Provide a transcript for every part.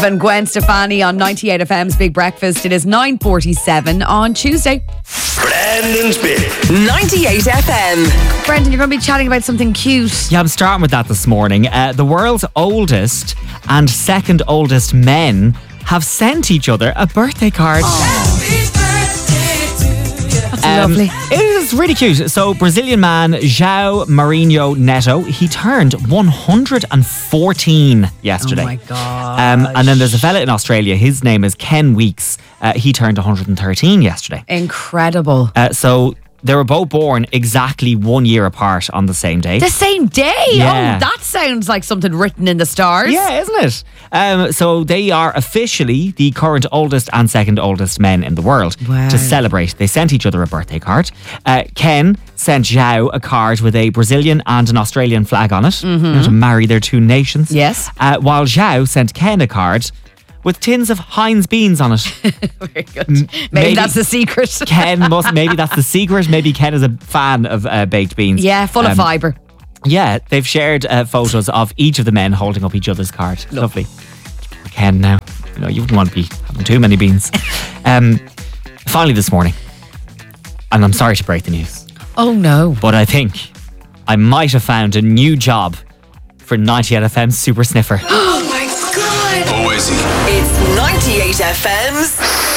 And Gwen Stefani on 98 FM's Big Breakfast. It is 9:47 on Tuesday. Brendan's Bit. 98 FM. Brendan, you're going to be chatting about something cute. Yeah, I'm starting with that this morning. The world's oldest and second oldest men have sent each other a birthday card. Lovely. It is really cute. So, Brazilian man João Marinho Neto, he turned 114 yesterday. Oh my God. And then there's a fella in Australia. His name is Ken Weeks. He turned 113 yesterday. Incredible. So they were both born exactly 1 year apart on the same day. The same day? Yeah. Oh, that sounds like something written in the stars. Yeah, isn't it? So they are officially the current oldest and second oldest men in the world. Wow. To celebrate, they sent each other a birthday card. Ken sent João a card with a Brazilian and an Australian flag on it, to marry their two nations. Yes. While João sent Ken a card with tins of Heinz beans on it. Very good. Maybe that's the secret. Maybe that's the secret. Maybe Ken is a fan of baked beans. Yeah, full of fibre. Yeah, they've shared photos of each of the men holding up each other's card. Lovely. Ken now, you wouldn't want to be having too many beans. Finally this morning, and I'm sorry to break the news, Oh no. but I think I might have found a new job for 98 FM's Super Sniffer. Oh my God. Oh, is he? It's 98 FM's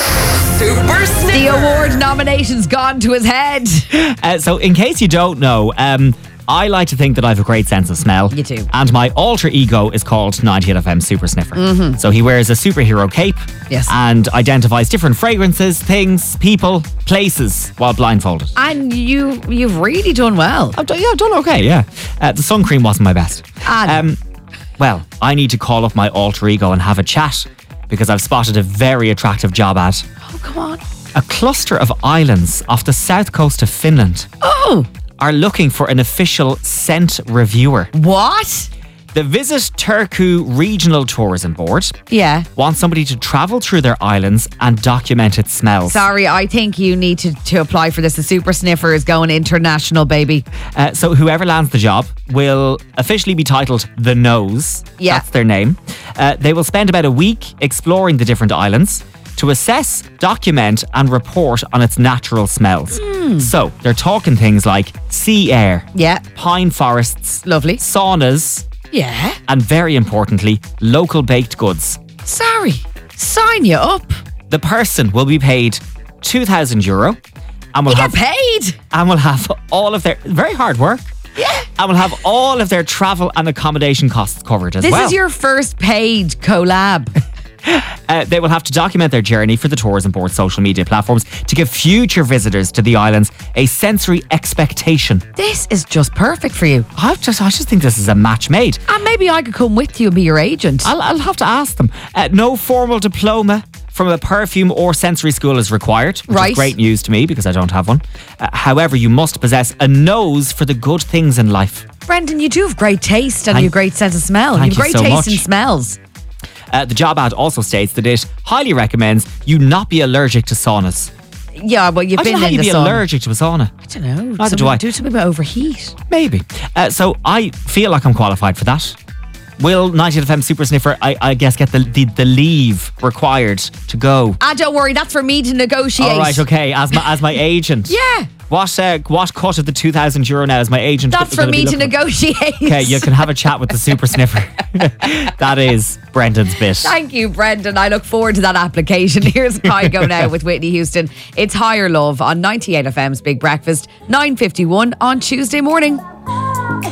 Super Sniffer. The award nomination's gone to his head. So in case you don't know, I like to think that I have a great sense of smell. You do. And my alter ego is called 98 FM Super Sniffer. So he wears a superhero cape. Yes. And identifies different fragrances, things, people, places while blindfolded. And you've really done well. I've done okay, yeah. The sun cream wasn't my best. No. Well, I need to call up my alter ego and have a chat because I've spotted a very attractive job ad. Oh, come on. A cluster of islands off the south coast of Finland Oh, are looking for an official scent reviewer. what? The Visit Turku Regional Tourism Board Yeah. wants somebody to travel through their islands and document its smells. Sorry, I think you need to apply for this. The Super Sniffer is going international, baby. So whoever lands the job will officially be titled The Nose. Yeah. That's their name. They will spend about a week exploring the different islands to assess, document and report on its natural smells. So they're talking things like sea air, Yeah. pine forests, Lovely. saunas, Yeah. and very importantly, local baked goods. Sorry. Sign you up. The person will be paid €2,000 and will You have get paid. all of their very hard work. Yeah. And will have all of their travel and accommodation costs covered as This well. is your first paid collab. They will have to document their journey for the Tourism Board social media platforms to give future visitors to the islands a sensory expectation. This is just perfect for you. I just think this is a match made. And maybe I could come with you and be your agent. I'll have to ask them. No formal diploma from a perfume or sensory school is required, which Right. is great news to me because I don't have one. However, you must possess a nose for the good things in life. Brendan, you do have great taste and you have great sense of smell. Thank You have you great so taste much. in smells. The job ad also states that it highly recommends you not be allergic to saunas. Yeah, well, you've I don't been know how in you'd the be sun. allergic to a sauna. I don't know. Neither do I. Do something about overheat. Maybe. So I feel like I'm qualified for that. Will 98 FM Super Sniffer, I guess, get the leave required to go? Don't worry, that's for me to negotiate. All right, okay. As my agent. Yeah. What cut of the €2,000 now is my agent? That's for gonna be me to looking- negotiate. Okay, you can have a chat with the Super Sniffer. That is Brendan's bit. Thank you, Brendan. I look forward to that application. Here's Kygo now with Whitney Houston. It's Higher Love on 98 FM's Big Breakfast, 9:51 on Tuesday morning.